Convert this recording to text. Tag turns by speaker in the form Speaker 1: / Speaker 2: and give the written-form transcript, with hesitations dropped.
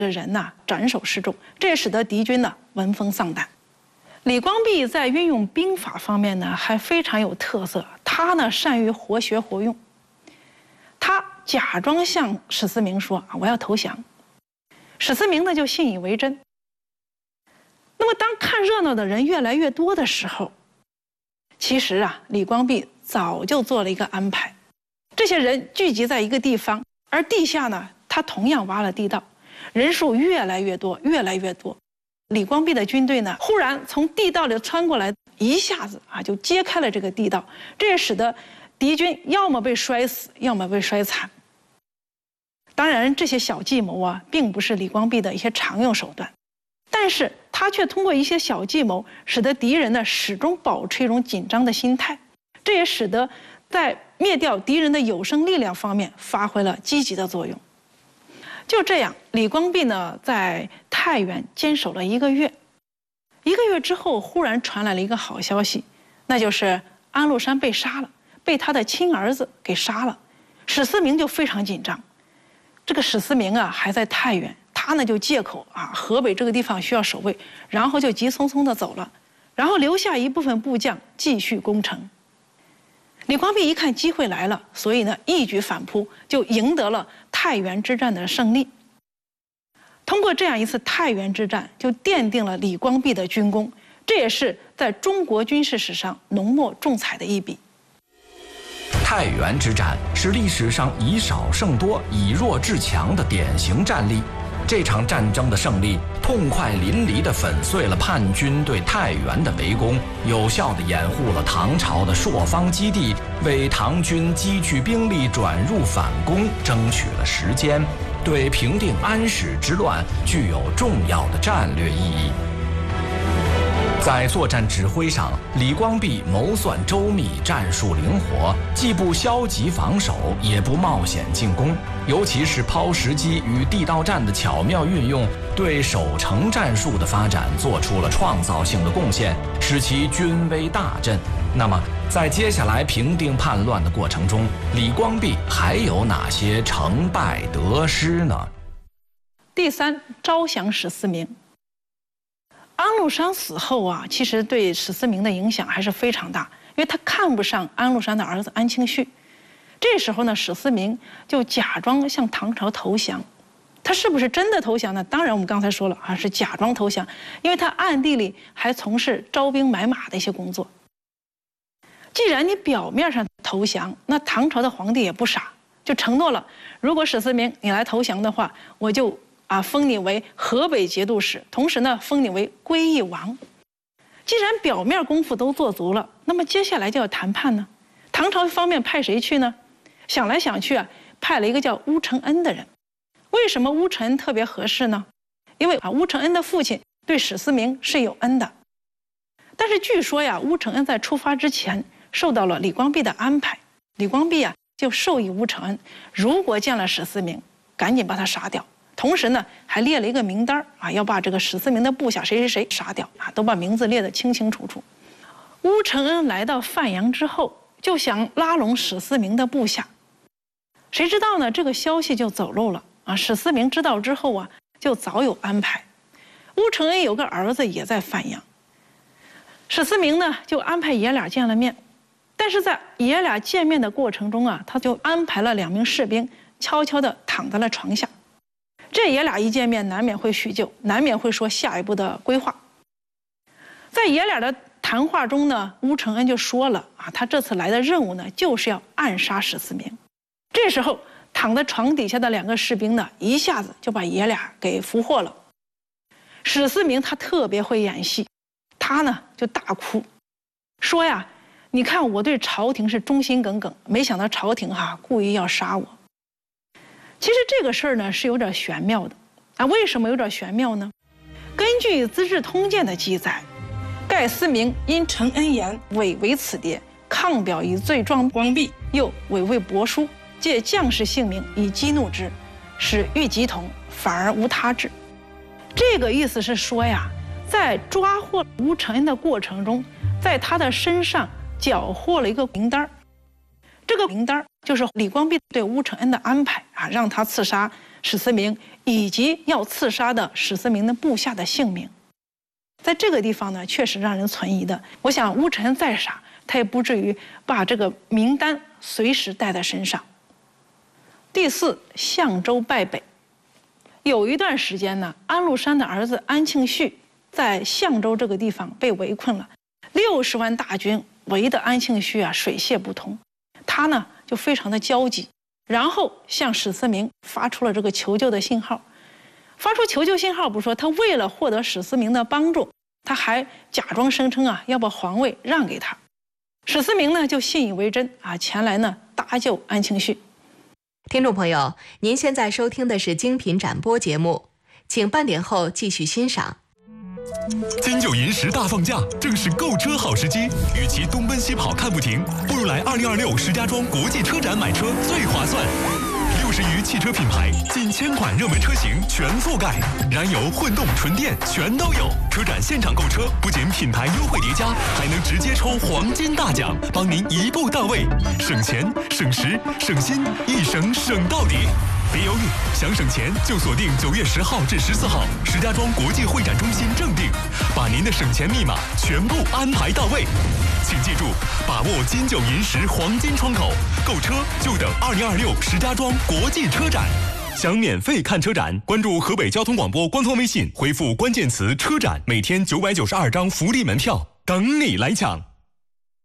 Speaker 1: 这人呐斩首示众，这也使得敌军呢闻风丧胆。李光弼在运用兵法方面呢还非常有特色，他呢善于活学活用。他假装向史思明说我要投降，史思明呢就信以为真。那么当看热闹的人越来越多的时候，其实李光弼早就做了一个安排，这些人聚集在一个地方，而地下呢他同样挖了地道，人数越来越多，越来越多。李光弼的军队呢，忽然从地道里穿过来，一下子就揭开了这个地道，这也使得敌军要么被摔死，要么被摔残。当然，这些小计谋并不是李光弼的一些常用手段，但是他却通过一些小计谋，使得敌人呢始终保持一种紧张的心态，这也使得在灭掉敌人的有生力量方面发挥了积极的作用。就这样，李光弼呢在太原坚守了1个月。1个月之后，忽然传来了一个好消息，那就是安禄山被杀了，被他的亲儿子给杀了。史思明就非常紧张。这个史思明还在太原，他呢就借口河北这个地方需要守卫，然后就急匆匆的走了，然后留下一部分部将继续攻城。李光弼一看机会来了，所以呢一举反扑，就赢得了太原之战的胜利。通过这样一次太原之战，就奠定了李光弼的军功，这也是在中国军事史上浓墨重彩的一笔。
Speaker 2: 太原之战是历史上以少胜多、以弱制强的典型战例。这场战争的胜利，痛快淋漓地粉碎了叛军对太原的围攻，有效地掩护了唐朝的朔方基地，为唐军积聚兵力转入反攻争取了时间，对平定安史之乱具有重要的战略意义。在作战指挥上，李光弼谋算周密，战术灵活，既不消极防守，也不冒险进攻。尤其是抛石机与地道战的巧妙运用，对守城战术的发展做出了创造性的贡献，使其军威大振。那么，在接下来平定叛乱的过程中，李光弼还有哪些成败得失呢？
Speaker 1: 第三，招降史思明。安禄山死后其实对史思明的影响还是非常大，因为他看不上安禄山的儿子安庆绪。这时候呢，史思明就假装向唐朝投降。他是不是真的投降呢？当然，我们刚才说了是假装投降，因为他暗地里还从事招兵买马的一些工作。既然你表面上投降，那唐朝的皇帝也不傻，就承诺了，如果史思明你来投降的话，我就封你为河北节度使，同时呢封你为归义王。既然表面功夫都做足了，那么接下来就要谈判呢。唐朝方面派谁去呢？想来想去派了一个叫乌承恩的人。为什么乌承恩特别合适呢？因为乌承恩的父亲对史思明是有恩的。但是据说乌承恩在出发之前受到了李光弼的安排，李光弼就授意乌承恩，如果见了史思明，赶紧把他杀掉。同时呢，还列了一个名单要把这个史思明的部下谁谁谁杀掉都把名字列得清清楚楚。乌承恩来到范阳之后，就想拉拢史思明的部下，谁知道呢？这个消息就走漏了史思明知道之后就早有安排。乌承恩有个儿子也在范阳，史思明呢就安排爷俩见了面，但是在爷俩见面的过程中他就安排了2名士兵悄悄地躺在了床下。这爷俩一见面，难免会叙旧，难免会说下一步的规划。在爷俩的谈话中呢，乌承恩就说了他这次来的任务呢，就是要暗杀史思明。这时候躺在床底下的2个士兵呢，一下子就把爷俩给俘获了。史思明他特别会演戏，他呢就大哭，说你看我对朝廷是忠心耿耿，没想到朝廷故意要杀我。其实这个事儿呢是有点玄妙的为什么有点玄妙呢？根据《资治通鉴》的记载，盖思明因承恩言伪为此谍，抗表以罪状光弼，又伪为帛书，借将士性命以激怒之，使欲急同，反而无他志。这个意思是说在抓获乌承恩的过程中，在他的身上缴获了一个名单。这个名单就是李光弼对乌承恩的安排让他刺杀史思明以及要刺杀的史思明的部下的姓名。在这个地方呢，确实让人存疑的。我想乌臣再傻，他也不至于把这个名单随时带在身上。第4，相州败北。有一段时间呢，安禄山的儿子安庆绪在相州这个地方被围困了，60万大军围的安庆绪啊水泄不通，他呢就非常的焦急，然后向史思明发出了这个求救的信号。发出求救信号不说，他为了获得史思明的帮助，他还假装声称啊要把皇位让给他。史思明呢就信以为真啊，前来呢搭救安庆绪。
Speaker 3: 听众朋友，您现在收听的是精品展播节目，请半点后继续欣赏。
Speaker 4: 金九银十大放假，正是购车好时机。与其东奔西跑看不停，不如来2026石家庄国际车展买车最划算。60余汽车品牌，近1000款热门车型全覆盖，燃油、混动、纯电全都有。车展现场购车，不仅品牌优惠叠加，还能直接抽黄金大奖，帮您一步到位，省钱、省时、省心，一省省到底。别犹豫，想省钱就锁定9月10号至14号，石家庄国际会展中心正定，把您的省钱密码全部安排到位。请记住，把握金九银十黄金窗口，购车就等2026石家庄国际车展。想免费看车展，关注河北交通广播官方微信，回复关键词“车展”，每天992张福利门票等你来抢。